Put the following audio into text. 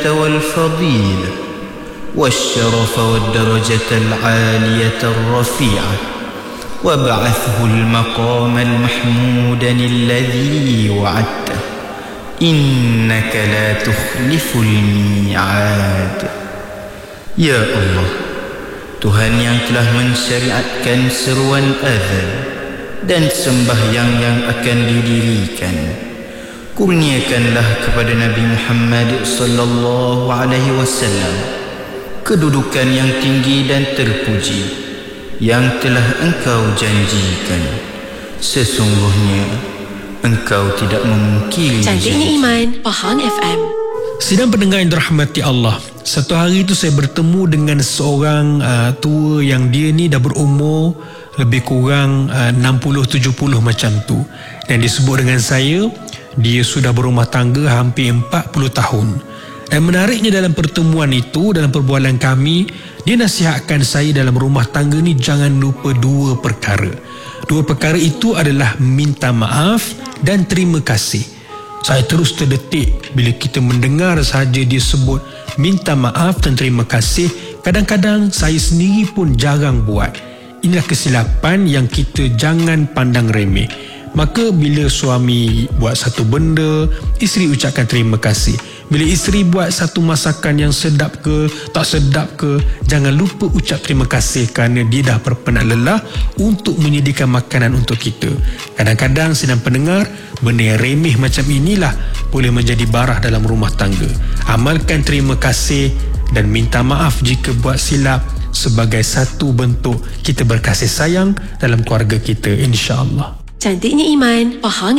والفضيلة والشرف والدرجة العالية الرفيعة وابعثه المقام المحمود الذي وعدته إنك لا تخلف الميعاد. Ya Allah, Tuhan yang telah mensyariatkan seruan azan dan sembahyang yang akan didirikan, kurniakanlah kepada Nabi Muhammad sallallahu alaihi wasallam kedudukan yang tinggi dan terpuji yang telah Engkau janjikan. Sesungguhnya Engkau tidak memungkiri Cantiknya Iman, Pahang FM. Sidang pendengar yang dirahmati Allah, satu hari itu saya bertemu dengan seorang tua yang dia ni dah berumur lebih kurang 60-70 macam tu, dan disebut dengan saya dia sudah berumah tangga hampir 40 tahun. Dan menariknya dalam pertemuan itu, dalam perbualan kami, dia nasihatkan saya dalam rumah tangga ni jangan lupa dua perkara. Dua perkara itu adalah minta maaf dan terima kasih. Saya terus terdetik bila kita mendengar sahaja dia sebut minta maaf dan terima kasih. Kadang-kadang saya sendiri pun jarang buat. Inilah kesilapan yang kita jangan pandang remeh. Maka bila suami buat satu benda, isteri ucapkan terima kasih. Bila isteri buat satu masakan yang sedap ke tak sedap ke, jangan lupa ucap terima kasih kerana dia dah berpenat lelah untuk menyediakan makanan untuk kita. Kadang-kadang sedang pendengar, benda yang remeh macam inilah boleh menjadi barah dalam rumah tangga. Amalkan terima kasih dan minta maaf jika buat silap sebagai satu bentuk kita berkasih sayang dalam keluarga kita, insya-Allah. Cantiknya Iman, Pahang